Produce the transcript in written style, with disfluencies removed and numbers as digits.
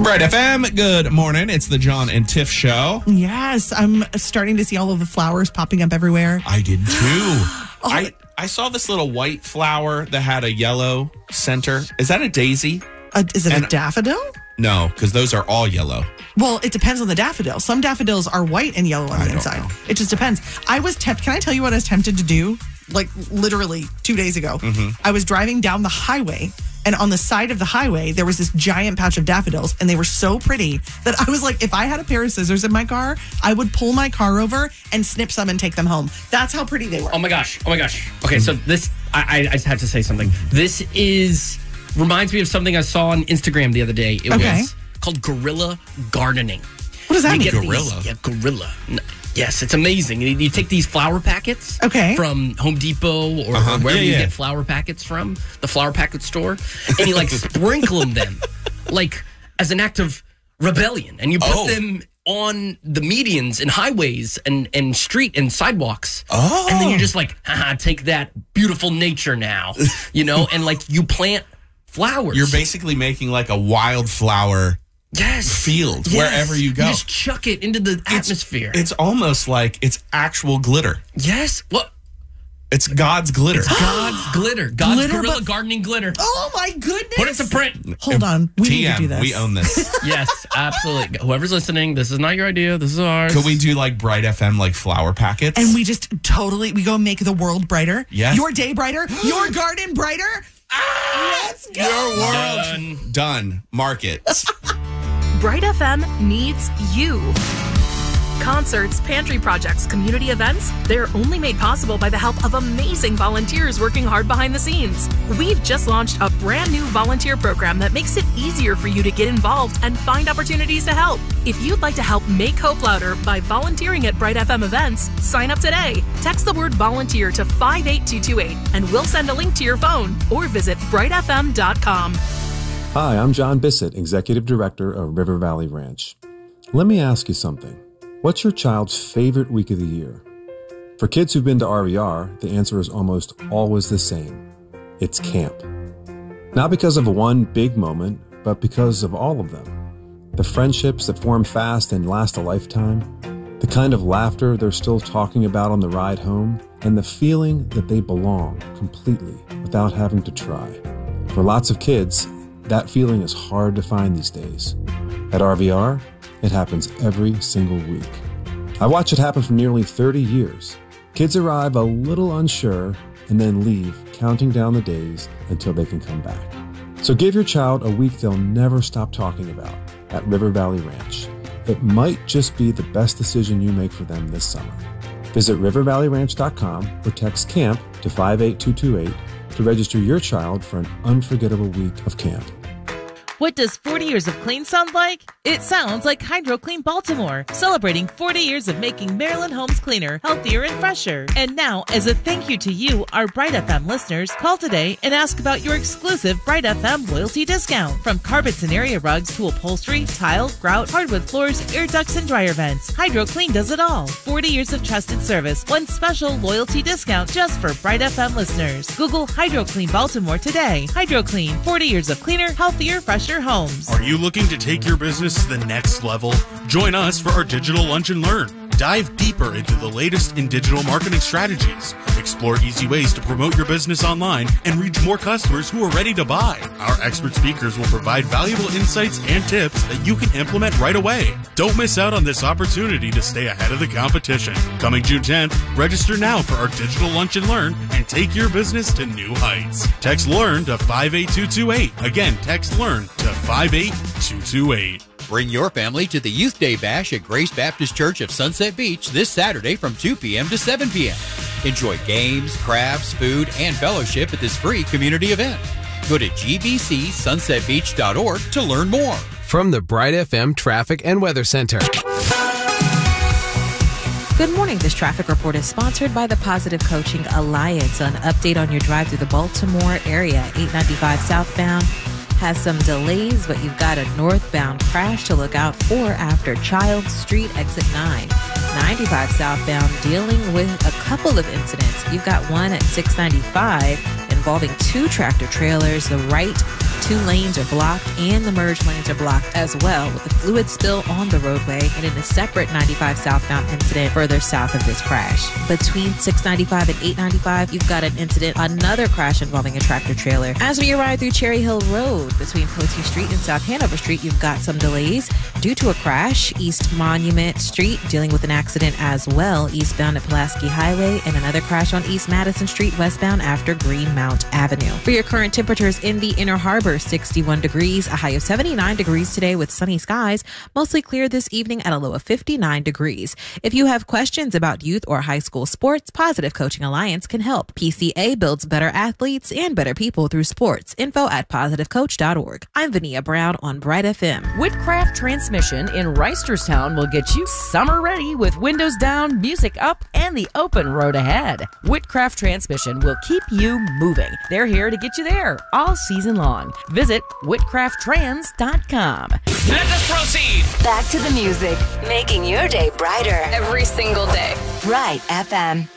Bright FM, good morning. It's the John and Tiff Show. Yes, I'm starting to see all of the flowers popping up everywhere. I did too. I saw this little white flower that had a yellow center. Is that a daisy? Is it a daffodil? No, because those are all yellow. Well, it depends on the daffodil. Some daffodils are white and yellow on the inside. Know. It just depends. I was tempted. Can I tell you what I was tempted to do? Like literally 2 days ago. Mm-hmm. I was driving down the highway, and on the side of the highway, there was this giant patch of daffodils, and they were so pretty that I was like, if I had a pair of scissors in my car, I would pull my car over and snip some and take them home. That's how pretty they were. Oh my gosh. Okay, so this, I just have to say something. This reminds me of something I saw on Instagram the other day. It was called guerrilla gardening. What does that mean? Gorilla? Guerrilla. Yes, it's amazing. You take these flower packets from Home Depot or wherever you get flower packets from, the flower packet store, and you like sprinkle them like as an act of rebellion. And you put them on the medians and highways and street and sidewalks. Oh. And then you're just like, take that beautiful nature now, and like you plant flowers. You're basically making like a wildflower field wherever you go. You just chuck it into the atmosphere. It's almost like it's actual glitter. Yes. What? It's God's glitter. It's God's glitter. God's guerrilla gardening glitter. Oh my goodness. Put it to print. Hold on. We need to do this. We own this. Yes, absolutely. Whoever's listening, this is not your idea. This is ours. Could we do like Bright FM, like flower packets? And we just we go make the world brighter. Yes. Your day brighter. Your garden brighter. Let's go. Your world. Done. Mark it. Bright FM needs you. Concerts, pantry projects, community events, they're only made possible by the help of amazing volunteers working hard behind the scenes. We've just launched a brand new volunteer program that makes it easier for you to get involved and find opportunities to help. If you'd like to help make hope louder by volunteering at Bright FM events, sign up today. Text the word volunteer to 58228 and we'll send a link to your phone or visit brightfm.com. Hi, I'm John Bissett, Executive Director of River Valley Ranch. Let me ask you something. What's your child's favorite week of the year? For kids who've been to RVR, the answer is almost always the same. It's camp. Not because of one big moment, but because of all of them. The friendships that form fast and last a lifetime, the kind of laughter they're still talking about on the ride home, and the feeling that they belong completely without having to try. For lots of kids, that feeling is hard to find these days. At RVR, it happens every single week. I watch it happen for nearly 30 years. Kids arrive a little unsure and then leave, counting down the days until they can come back. So give your child a week they'll never stop talking about at River Valley Ranch. It might just be the best decision you make for them this summer. Visit rivervalleyranch.com or text CAMP to 58228 to register your child for an unforgettable week of camp. What does 40 years of clean sound like? It sounds like Hydro Clean Baltimore, celebrating 40 years of making Maryland homes cleaner, healthier, and fresher. And now, as a thank you to you, our Bright FM listeners, call today and ask about your exclusive Bright FM loyalty discount. From carpets and area rugs to upholstery, tile, grout, hardwood floors, air ducts, and dryer vents, Hydro Clean does it all. 40 years of trusted service, one special loyalty discount just for Bright FM listeners. Google Hydro Clean Baltimore today. Hydro Clean, 40 years of cleaner, healthier, fresher homes. Are you looking to take your business to the next level? Join us for our Digital Lunch and Learn. Dive deeper into the latest in digital marketing strategies. Explore easy ways to promote your business online and reach more customers who are ready to buy. Our expert speakers will provide valuable insights and tips that you can implement right away. Don't miss out on this opportunity to stay ahead of the competition. Coming June 10th, register now for our Digital Lunch and Learn and take your business to new heights. Text LEARN to 58228. Again, text LEARN to 58228. Bring your family to the Youth Day Bash at Grace Baptist Church of Sunset Beach this Saturday from 2 p.m. to 7 p.m. Enjoy games, crafts, food, and fellowship at this free community event. Go to gbcsunsetbeach.org to learn more. From the Bright FM Traffic and Weather Center. Good morning. This traffic report is sponsored by the Positive Coaching Alliance. An update on your drive through the Baltimore area. 895 southbound has some delays, but you've got a northbound crash to look out for after Child Street, exit 9. 95 southbound dealing with a couple of incidents. You've got one at 695 in involving 2 tractor trailers. The right 2 lanes are blocked and the merge lanes are blocked as well, with a fluid spill on the roadway, and in a separate 95 southbound incident further south of this crash. Between 695 and 895, you've got an incident, another crash involving a tractor trailer. As we arrive through Cherry Hill Road, between Potee Street and South Hanover Street, you've got some delays due to a crash. East Monument Street dealing with an accident as well, eastbound at Pulaski Highway, and another crash on East Madison Street westbound after Greenmount Avenue. For your current temperatures in the Inner Harbor, 61 degrees, a high of 79 degrees today with sunny skies, mostly clear this evening at a low of 59 degrees. If you have questions about youth or high school sports, Positive Coaching Alliance can help. PCA builds better athletes and better people through sports. Info at positivecoach.org. I'm Vania Brown on Bright FM. Whitcraft Transmission in Reisterstown will get you summer ready with windows down, music up, and the open road ahead. Whitcraft Transmission will keep you moving. They're here to get you there all season long. Visit whitcrafttrans.com. Let us proceed. Back to the music, making your day brighter every single day. Bright FM.